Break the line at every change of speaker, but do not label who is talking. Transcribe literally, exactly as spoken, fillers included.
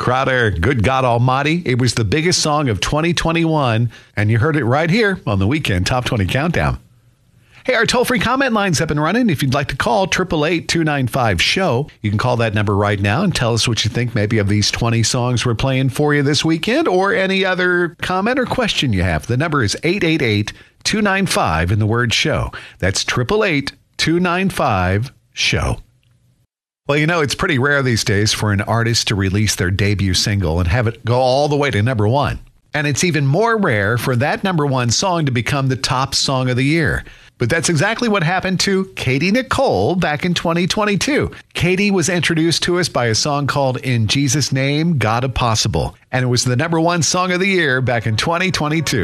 Crowder, Good God Almighty. It was the biggest song of twenty twenty-one, and you heard it right here on the Weekend Top twenty Countdown. Hey, our toll-free comment line's up and running. If you'd like to call, eight eight eight, two nine five, S H O W. You can call that number right now and tell us what you think maybe of these twenty songs we're playing for you this weekend, or any other comment or question you have. The number is eight eight eight, two nine five and the word show. That's eight eight eight, two nine five, S H O W. Well, you know, it's pretty rare these days for an artist to release their debut single and have it go all the way to number one. And it's even more rare for that number one song to become the top song of the year. But that's exactly what happened to Katy Nicole back in twenty twenty-two. Katy was introduced to us by a song called In Jesus' Name, God of Possible. And it was the number one song of the year back in twenty twenty-two.